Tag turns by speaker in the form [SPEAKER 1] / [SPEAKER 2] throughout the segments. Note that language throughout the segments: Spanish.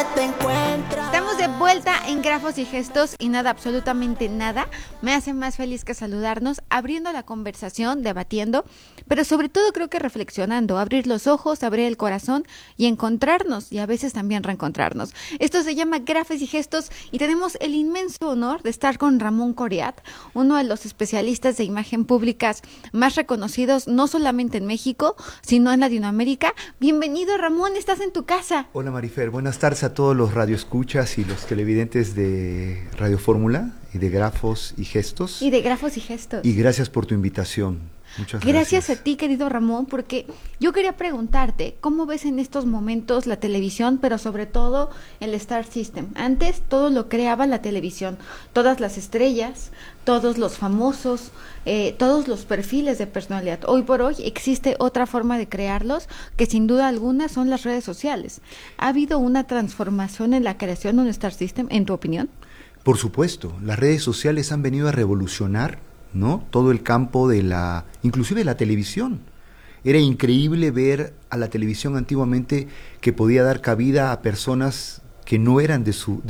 [SPEAKER 1] te encuentras.
[SPEAKER 2] Estamos de vuelta en Grafos y Gestos y nada, absolutamente nada me hace más feliz que saludarnos, abriendo la conversación, debatiendo, pero sobre todo creo que reflexionando, abrir los ojos, abrir el corazón y encontrarnos y a veces también reencontrarnos. Esto se llama Grafos y Gestos y tenemos el inmenso honor de estar con Ramón Coriat, uno de los especialistas de imagen públicas más reconocidos no solamente en México, sino en Latinoamérica. Bienvenido, Ramón, estás en tu casa.
[SPEAKER 3] Hola Marifer, buenas tardes a todos los radioescuchas y los televidentes de Radio Fórmula y de Grafos y Gestos.
[SPEAKER 2] Y de Grafos y Gestos.
[SPEAKER 3] Y gracias por tu invitación. Muchas gracias.
[SPEAKER 2] Gracias a ti, querido Ramón, porque yo quería preguntarte, ¿cómo ves en estos momentos la televisión, pero sobre todo el Star System? Antes todo lo creaba la televisión, todas las estrellas, todos los famosos, todos los perfiles de personalidad. Hoy por hoy existe otra forma de crearlos, que sin duda alguna son las redes sociales. ¿Ha habido una transformación en la creación de un Star System, en tu opinión?
[SPEAKER 3] Por supuesto, las redes sociales han venido a revolucionar, ¿no?, todo el campo de inclusive la televisión. Era increíble ver a la televisión antiguamente que podía dar cabida a personas que no eran de su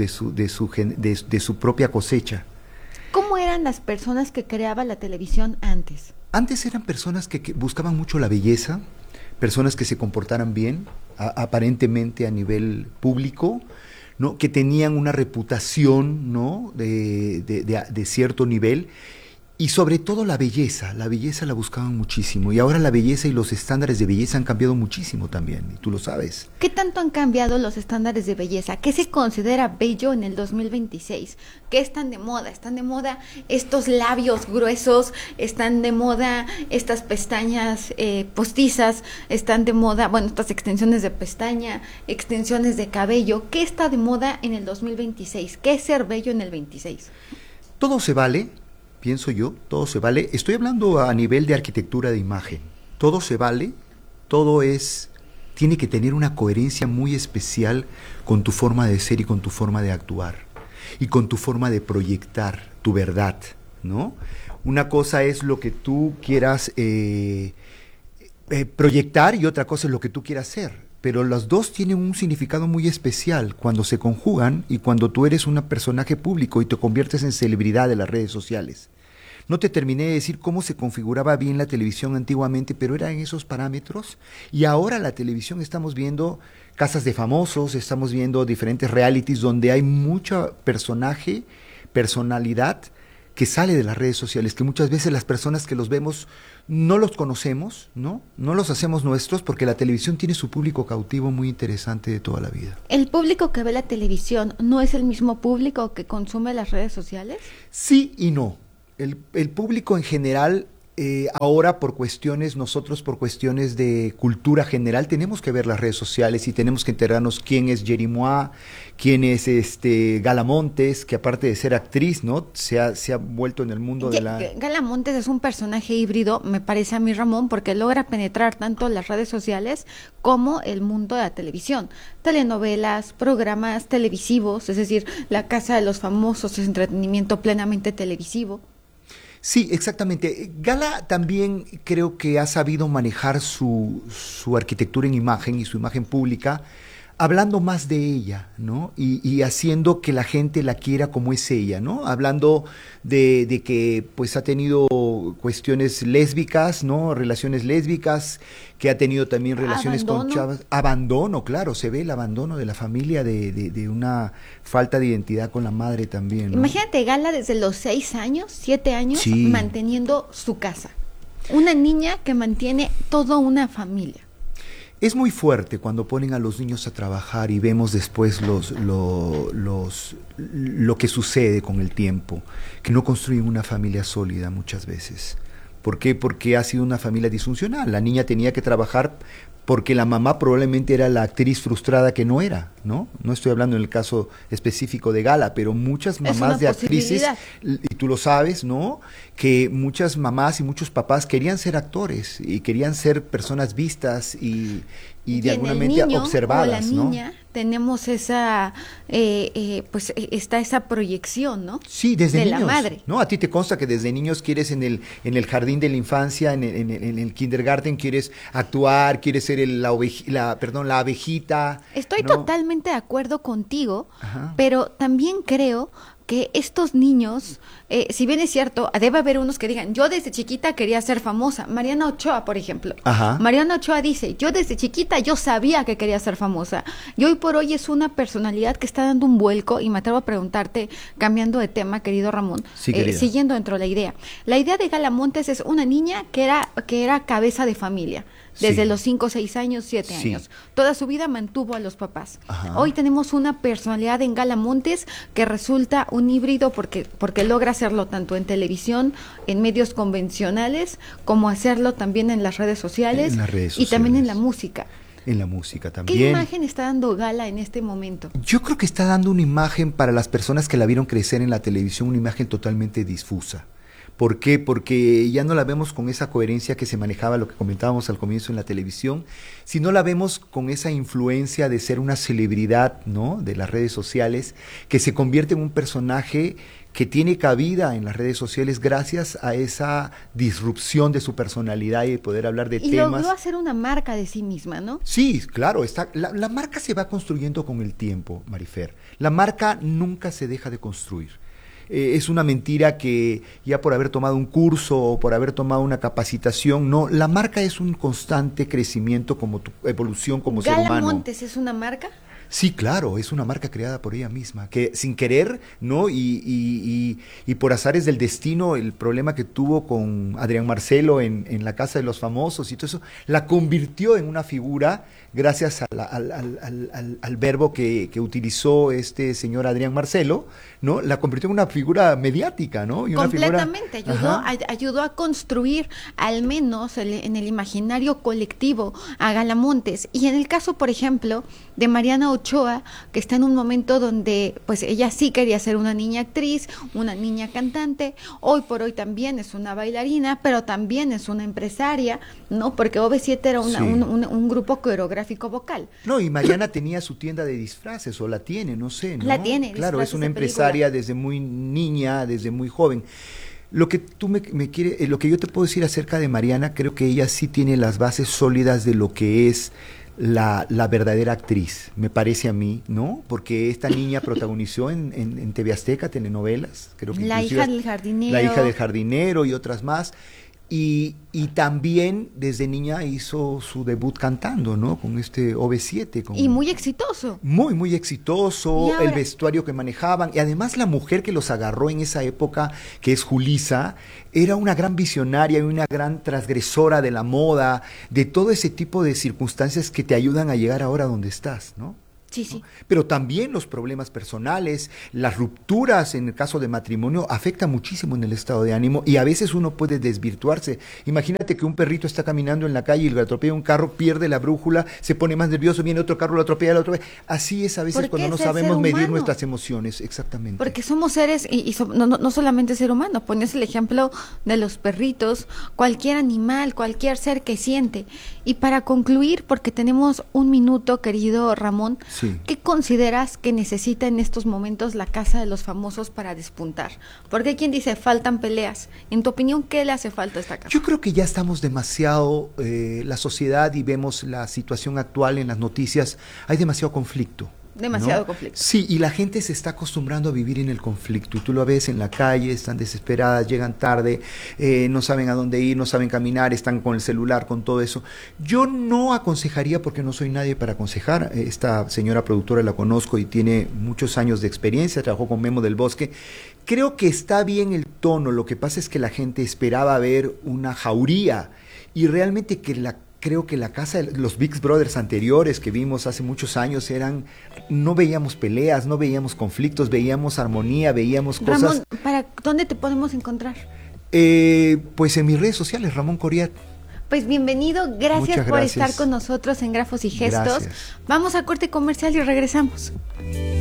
[SPEAKER 3] propia cosecha.
[SPEAKER 2] ¿Cómo eran las personas que creaba la televisión antes?
[SPEAKER 3] Antes eran personas que buscaban mucho la belleza, personas que se comportaran bien, aparentemente a nivel público, ¿no?, que tenían una reputación, ¿no?, de cierto nivel. Y sobre todo la belleza la buscaban muchísimo, y ahora la belleza y los estándares de belleza han cambiado muchísimo también, y tú lo sabes.
[SPEAKER 2] ¿Qué tanto han cambiado los estándares de belleza? ¿Qué se considera bello en el 2026? ¿Qué están de moda? ¿Están de moda estos labios gruesos? ¿Están de moda estas pestañas postizas? ¿Están de moda, bueno, estas extensiones de pestaña, extensiones de cabello? ¿Qué está de moda en el 2026? ¿Qué es ser bello en el 26?
[SPEAKER 3] Todo se vale. Pienso yo, todo se vale. Estoy hablando a nivel de arquitectura de imagen. Todo se vale, tiene que tener una coherencia muy especial con tu forma de ser y con tu forma de actuar y con tu forma de proyectar tu verdad, ¿no? Una cosa es lo que tú quieras proyectar y otra cosa es lo que tú quieras ser. Pero las dos tienen un significado muy especial cuando se conjugan y cuando tú eres un personaje público y te conviertes en celebridad de las redes sociales. No te terminé de decir cómo se configuraba bien la televisión antiguamente, pero era en esos parámetros. Y ahora la televisión estamos viendo casas de famosos, estamos viendo diferentes realities donde hay mucho personalidad que sale de las redes sociales, que muchas veces las personas que los vemos no los conocemos, ¿no? No los hacemos nuestros, porque la televisión tiene su público cautivo muy interesante de toda la vida.
[SPEAKER 2] ¿El público que ve la televisión no es el mismo público que consume las redes sociales?
[SPEAKER 3] Sí y no. El público en general, ahora nosotros por cuestiones de cultura general, tenemos que ver las redes sociales y tenemos que enterarnos quién es Jerimois, quién es Gala Montes, que aparte de ser actriz, ¿no?, se ha vuelto en el mundo de la...
[SPEAKER 2] Gala Montes es un personaje híbrido, me parece a mí, Ramón, porque logra penetrar tanto las redes sociales como el mundo de la televisión. Telenovelas, programas televisivos, es decir, La Casa de los Famosos es entretenimiento plenamente televisivo.
[SPEAKER 3] Sí, exactamente. Gala también creo que ha sabido manejar su arquitectura en imagen y su imagen pública, hablando más de ella, ¿no? Y haciendo que la gente la quiera como es ella, ¿no? Hablando de que pues ha tenido cuestiones lésbicas, ¿no? Relaciones lésbicas, que ha tenido también relaciones con chavas. Abandono, claro, se ve el abandono de la familia, de una falta de identidad con la madre también, ¿no?
[SPEAKER 2] Imagínate, Gala desde los 6 años, 7 años,
[SPEAKER 3] sí,
[SPEAKER 2] manteniendo su casa. Una niña que mantiene toda una familia.
[SPEAKER 3] Es muy fuerte cuando ponen a los niños a trabajar y vemos después lo que sucede con el tiempo, que no construyen una familia sólida muchas veces. ¿Por qué? Porque ha sido una familia disfuncional. La niña tenía que trabajar porque la mamá probablemente era la actriz frustrada que no era, ¿no? No estoy hablando en el caso específico de Gala, pero muchas mamás de actrices, y tú lo sabes, ¿no?, que muchas mamás y muchos papás querían ser actores y querían ser personas vistas y de alguna manera observadas,
[SPEAKER 2] o la niña, ¿no? Tenemos esa, pues está esa proyección, ¿no?
[SPEAKER 3] Sí, desde niños,
[SPEAKER 2] la madre.
[SPEAKER 3] ¿no? A ti te consta que desde niños quieres en el jardín de la infancia, en el kindergarten, quieres actuar, quieres ser la abejita.
[SPEAKER 2] Estoy
[SPEAKER 3] ¿no?
[SPEAKER 2] totalmente totalmente de acuerdo contigo,
[SPEAKER 3] Ajá.
[SPEAKER 2] pero también creo que estos niños, si bien es cierto, debe haber unos que digan, yo desde chiquita quería ser famosa. Mariana Ochoa, por ejemplo.
[SPEAKER 3] Ajá.
[SPEAKER 2] Mariana Ochoa dice, yo desde chiquita yo sabía que quería ser famosa. Y hoy por hoy es una personalidad que está dando un vuelco, y me atrevo a preguntarte, cambiando de tema, querido Ramón,
[SPEAKER 3] Sí, querida.
[SPEAKER 2] siguiendo dentro de la idea. La idea de Gala Montes es una niña que era cabeza de familia. Desde
[SPEAKER 3] Sí.
[SPEAKER 2] los 5, 6 años, 7
[SPEAKER 3] Sí.
[SPEAKER 2] años. Toda su vida mantuvo a los papás.
[SPEAKER 3] Ajá.
[SPEAKER 2] Hoy tenemos una personalidad en Gala Montes que resulta un híbrido porque logra hacerlo tanto en televisión, en medios convencionales, como hacerlo también en las redes sociales,
[SPEAKER 3] En las redes
[SPEAKER 2] y también en la
[SPEAKER 3] sociales.
[SPEAKER 2] música.
[SPEAKER 3] En la música
[SPEAKER 2] ¿Qué
[SPEAKER 3] también.
[SPEAKER 2] imagen está dando Gala en este momento?
[SPEAKER 3] Yo creo que está dando una imagen para las personas que la vieron crecer en la televisión, una imagen totalmente difusa. ¿Por qué? Porque ya no la vemos con esa coherencia que se manejaba, lo que comentábamos al comienzo en la televisión, sino la vemos con esa influencia de ser una celebridad, ¿no?, de las redes sociales, que se convierte en un personaje que tiene cabida en las redes sociales gracias a esa disrupción de su personalidad y de poder hablar de
[SPEAKER 2] Y
[SPEAKER 3] temas.
[SPEAKER 2] logró hacer una marca de sí misma, ¿no?
[SPEAKER 3] Sí, claro, la marca se va construyendo con el tiempo, Marifer. La marca nunca se deja de construir. Es una mentira que ya por haber tomado un curso o por haber tomado una capacitación, no, la marca es un constante crecimiento como tu evolución como ser
[SPEAKER 2] ¿Gala
[SPEAKER 3] humano.
[SPEAKER 2] Montes es una marca?
[SPEAKER 3] Sí, claro, es una marca creada por ella misma, que sin querer, ¿no? Y por azares del destino, el problema que tuvo con Adrián Marcelo en La Casa de los Famosos y todo eso, la convirtió en una figura gracias al verbo que utilizó este señor Adrián Marcelo, ¿no? La convirtió en una figura mediática, ¿no? Y una
[SPEAKER 2] Completamente,
[SPEAKER 3] figura,
[SPEAKER 2] ayudó a construir, al menos en el imaginario colectivo, a Gala Montes. Y en el caso, por ejemplo, de Mariana Ochoa, que está en un momento donde pues ella sí quería ser una niña actriz, una niña cantante, hoy por hoy también es una bailarina, pero también es una empresaria, ¿no? Porque OV7 era
[SPEAKER 3] Sí.
[SPEAKER 2] un grupo coreográfico vocal.
[SPEAKER 3] No, y Mariana tenía su tienda de disfraces, o la tiene, no sé, ¿no?
[SPEAKER 2] La tiene,
[SPEAKER 3] Claro, es
[SPEAKER 2] disfraces
[SPEAKER 3] una
[SPEAKER 2] de película.
[SPEAKER 3] empresaria desde muy niña, desde muy joven. Lo que tú me quieres, lo que yo te puedo decir acerca de Mariana, creo que ella sí tiene las bases sólidas de lo que es la verdadera actriz, me parece a mí, ¿no? Porque esta niña protagonizó en TV Azteca telenovelas, creo que
[SPEAKER 2] La
[SPEAKER 3] inclusive
[SPEAKER 2] hija del jardinero.
[SPEAKER 3] La hija del jardinero y otras más. Y también desde niña hizo su debut cantando, ¿no? Con este OV7.
[SPEAKER 2] Y muy exitoso.
[SPEAKER 3] Muy, muy exitoso,
[SPEAKER 2] Y ahora-
[SPEAKER 3] el vestuario que manejaban, y además la mujer que los agarró en esa época, que es Julissa, era una gran visionaria y una gran transgresora de la moda, de todo ese tipo de circunstancias que te ayudan a llegar ahora donde estás, ¿no?
[SPEAKER 2] Sí, sí.
[SPEAKER 3] Pero también los problemas personales, las rupturas en el caso de matrimonio afectan muchísimo en el estado de ánimo y a veces uno puede desvirtuarse. Imagínate que un perrito está caminando en la calle y le atropella un carro, pierde la brújula, se pone más nervioso, viene otro carro, lo atropella, lo atropella. Así es a veces
[SPEAKER 2] Porque
[SPEAKER 3] cuando no
[SPEAKER 2] es el
[SPEAKER 3] sabemos
[SPEAKER 2] ser
[SPEAKER 3] medir
[SPEAKER 2] humano.
[SPEAKER 3] nuestras emociones, exactamente.
[SPEAKER 2] Porque somos seres, no solamente ser humano, pones el ejemplo de los perritos, cualquier animal, cualquier ser que siente. Y para concluir, porque tenemos un minuto, querido Ramón,
[SPEAKER 3] Sí.
[SPEAKER 2] ¿qué consideras que necesita en estos momentos la Casa de los Famosos para despuntar? Porque hay quien dice, faltan peleas. En tu opinión, ¿qué le hace falta a esta casa?
[SPEAKER 3] Yo creo que ya estamos demasiado, la sociedad, y vemos la situación actual en las noticias, hay demasiado conflicto.
[SPEAKER 2] Demasiado
[SPEAKER 3] ¿no?
[SPEAKER 2] conflicto.
[SPEAKER 3] Sí, y la gente se está acostumbrando a vivir en el conflicto, y tú lo ves en la calle, están desesperadas, llegan tarde, no saben a dónde ir, no saben caminar, están con el celular, con todo eso. Yo no aconsejaría, porque no soy nadie para aconsejar, esta señora productora la conozco y tiene muchos años de experiencia, trabajó con Memo del Bosque. Creo que está bien el tono, lo que pasa es que la gente esperaba ver una jauría, y realmente creo que la casa de los Big Brothers anteriores que vimos hace muchos años no veíamos peleas, no veíamos conflictos, veíamos armonía, veíamos cosas.
[SPEAKER 2] Ramón, ¿dónde te podemos encontrar?
[SPEAKER 3] Pues en mis redes sociales, Ramón Coriat.
[SPEAKER 2] Pues bienvenido, gracias
[SPEAKER 3] Muchas
[SPEAKER 2] por
[SPEAKER 3] gracias.
[SPEAKER 2] estar con nosotros en Grafos y Gestos.
[SPEAKER 3] Gracias.
[SPEAKER 2] Vamos a corte comercial y regresamos.